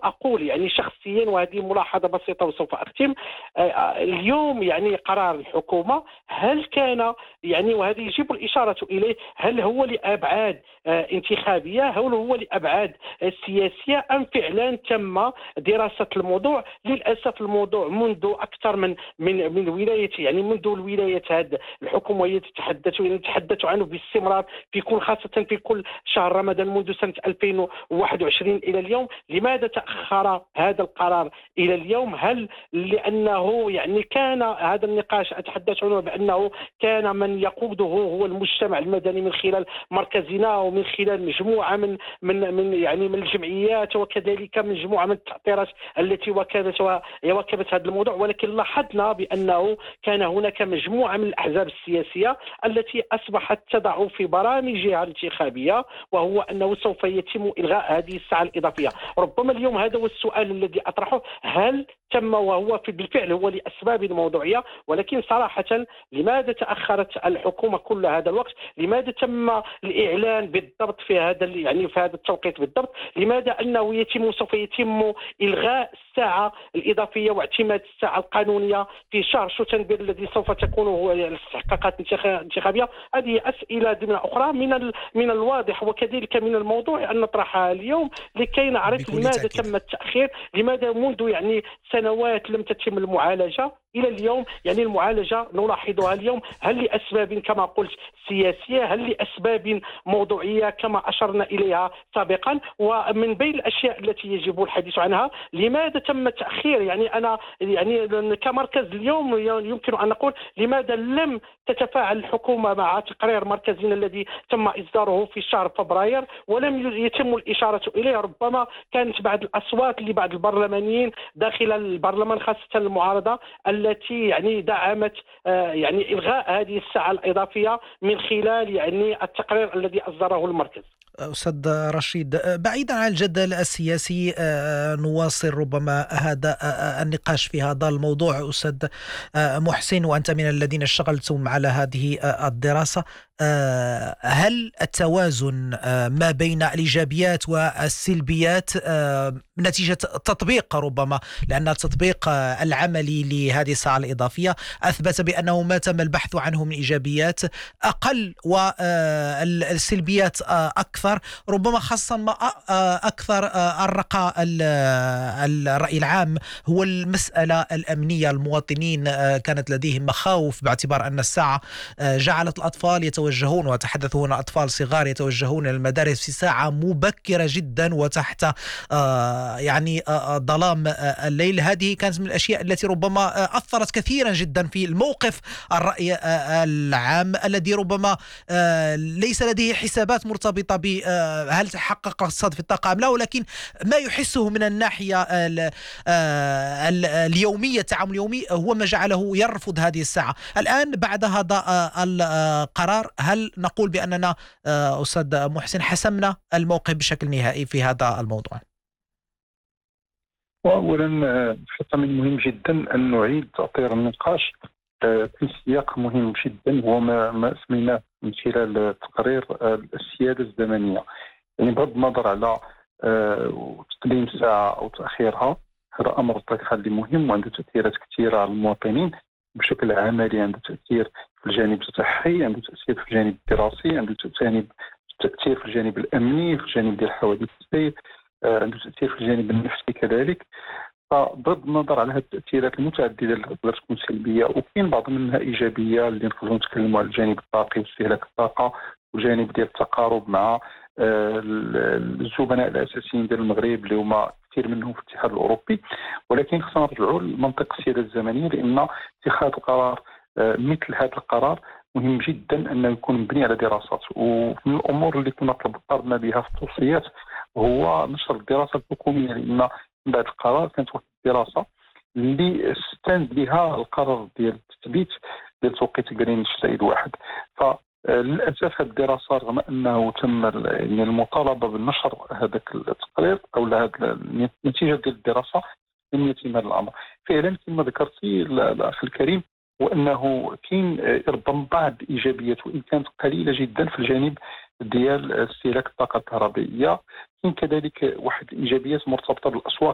أقول يعني شخصيا، وهذه ملاحظة بسيطة وسوف أختم. اليوم يعني قرار الحكومة هل كان يعني، وهذا يجب الإشارة إليه، هل هو لأبعاد انتخابية، هل هو لأبعاد سياسية، أم فعلا تم دراسة الموضوع؟ للأسف الموضوع منذ أكثر من ولاية، يعني منذ الولايات هذه الحكومة وهي نتحدث عنه باستمرار خاصة في كل شهر رمضان منذ سنة 2021 إلى اليوم. لماذا تأخر هذا القرار إلى اليوم؟ هل لأنه يعني كان هذا النقاش أتحدث عنه بأنه كان من يقوده هو المجتمع المدني من خلال مركزنا ومن خلال مجموعة من الجمعيات، وكذلك من مجموعة من التعطيرات التي وكبت هذا الموضوع. ولكن لاحظنا بأنه كان هناك مجموعة من الأحزاب السياسية التي أصبحت تضع في برامجها الانتخابية وهو أنه سوف يتم إلغاء هذه الساعة الإضافية. ربما اليوم هذا هو السؤال الذي أطرحه، هل تم؟ وهو بالفعل هو لأسباب موضوعية، ولكن صراحة لماذا تأخرت الحكومة كل هذا الوقت؟ لماذا تم الإعلان بالضبط في هذا يعني في هذا التوقيت بالضبط؟ لماذا أنه سوف يتم إلغاء الساعة الإضافية واعتماد الساعة القانونية في شهر شتنبر الذي سوف تكون هو الاستحقاقات الانتخابية؟ هذه أسئلة ضمن أخرى من الواضح وكذلك من الموضوع أن نطرحها اليوم لكي نعرف لماذا تم التأخير، لماذا منذ يعني سنوات لم تتم المعالجة إلى اليوم. يعني المعالجة نلاحظها اليوم، هل لأسباب كما قلت سياسية، هل لأسباب موضوعية كما أشرنا إليها سابقا؟ ومن بين الأشياء التي يجب الحديث عنها، لماذا تم التأخير؟ يعني أنا يعني كمركز اليوم يمكن أن نقول لماذا لم تتفاعل الحكومة مع تقرير مركزنا الذي تم إصداره في شهر فبراير ولم يتم الإشارة إليه؟ ربما كانت بعض الأصوات لبعض البرلمانيين داخل البرلمان خاصة المعارضة التي يعني دعمت يعني إلغاء هذه الساعة الإضافية من خلال يعني التقرير الذي أصدره المركز. أستاذ رشيد، بعيدا عن الجدل السياسي نواصل ربما هذا النقاش في هذا الموضوع. أستاذ محسن، وأنت من الذين اشتغلتم على هذه الدراسة، هل التوازن ما بين الإيجابيات والسلبيات نتيجة تطبيق، ربما لأن التطبيق العملي لهذه الساعة الإضافية أثبت بأنه ما تم البحث عنه من إيجابيات أقل والسلبيات أكثر، ربما خاصة ما أكثر أرقى الرأي العام هو المسألة الأمنية. المواطنين كانت لديهم مخاوف باعتبار أن الساعة جعلت الأطفال يتوجهون، وتحدثوا هنا أطفال صغار يتوجهون إلى المدارس في ساعة مبكرة جدا وتحت يعني ظلام الليل. هذه كانت من الأشياء التي ربما أثرت كثيرا جدا في الموقف الرأي العام الذي ربما ليس لديه حسابات مرتبطة بهل تحقق اقتصاد في الطاقة أم لا، ولكن ما يحسه من الناحية اليومية، التعامل اليومي، هو ما جعله يرفض هذه الساعة. الآن بعد هذا القرار هل نقول بأننا أستاذ محسن حسمنا الموقف بشكل نهائي في هذا الموضوع؟ وأولا حتى من مهم جدا أن نعيد تأطير النقاش في سياق مهم جدا هو ما اسميناه من خلال تقرير السيادة الزمنية. يعني بغض النظر على تقديم ساعة أو تأخيرها، هذا أمر اتخاذي مهم وعنده تأثيرات كثيرة على المواطنين بشكل عملي. عنده تأثير في الجانب الصحي، عنده تأثير في الجانب الدراسي، عنده تأثير في الجانب الأمني، في الجانب ديال حوادث السير، عنده تأثير في الجانب النفسي كذلك. فبغض النظر على هذه التأثيرات المتعددة اللي تقدر تكون سلبية، وكاين بعض منها إيجابية اللي نقدروا نتكلموا على الجانب الطاقي واستهلاك الطاقة والجانب ديال التقارب مع الزبناء الأساسيين ديال المغرب اللي هما كثير منهم في الاتحاد الأوروبي. ولكن خصنا نرجعوا لمنطق السيادة الزمنية، لأن اتخاذ القرار مثل هذا القرار مهم جدا أنه يكون مبني على دراسات. ومن الأمور اللي كنا طلبنا بها في التوصيات هو نشر الدراسة الحكومية، لأن من بعد القرار كانت واحد الدراسة اللي استند بها القرار ديال التثبيت ديال توقيت جرينتش زائد واحد. فللأسف هذه الدراسة رغم أنه تم يعني المطالبة بالنشر هذاك التقرير أو هذا النتيجة ديال الدراسة لم يتم هذا الأمر. فعلا كما ذكرتي الأخ الكريم، وأنه كاين ربما بعض الإيجابيات وإن كانت قليلة جدا في الجانب ديال استهلاك الطاقة الكهربائية. كاين كذلك واحد الإيجابيات مرتبطة بالأسواق